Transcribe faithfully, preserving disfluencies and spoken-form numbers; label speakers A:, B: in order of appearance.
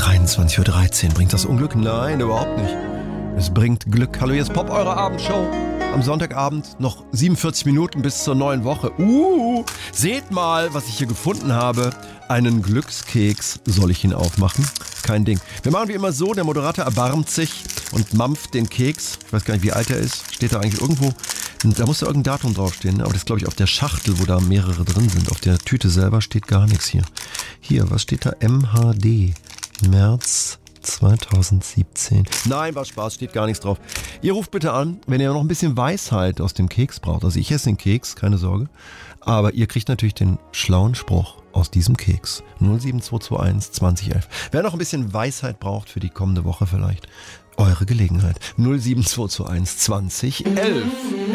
A: dreiundzwanzig Uhr dreizehn. Bringt das Unglück? Nein, überhaupt nicht. Es bringt Glück. Hallo, hier ist Pop, eure Abendshow. Am Sonntagabend noch siebenundvierzig Minuten bis zur neuen Woche. Uh, seht mal, was ich hier gefunden habe. Einen Glückskeks. Soll ich ihn aufmachen? Kein Ding. Wir machen wie immer so, der Moderator erbarmt sich und mampft den Keks. Ich weiß gar nicht, wie alt er ist. Steht da eigentlich irgendwo? Da muss da irgendein Datum draufstehen. Ne? Aber das ist, glaube ich, auf der Schachtel, wo da mehrere drin sind. Auf der Tüte selber steht gar nichts hier. Hier, was steht da? M H D. März zweitausendsiebzehn. Nein, war Spaß, steht gar nichts drauf. Ihr ruft bitte an, wenn ihr noch ein bisschen Weisheit aus dem Keks braucht. Also ich esse den Keks, keine Sorge. Aber ihr kriegt natürlich den schlauen Spruch aus diesem Keks. null sieben zwei zwei eins zwanzig elf. Wer noch ein bisschen Weisheit braucht für die kommende Woche vielleicht, eure Gelegenheit. null sieben zwei zwei eins zwanzig elf.